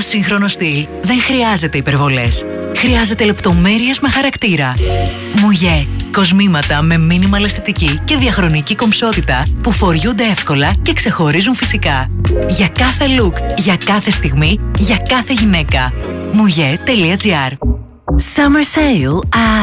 σύγχρονο στυλ δεν χρειάζεται υπερβολές. Χρειάζεται λεπτομέρειες με χαρακτήρα. Μουγέ. Κοσμήματα με μίνιμαλ αισθητική και διαχρονική κομψότητα που φοριούνται εύκολα και ξεχωρίζουν φυσικά. Για κάθε look, για κάθε στιγμή, για κάθε γυναίκα. Mouye.gr. Summer sale at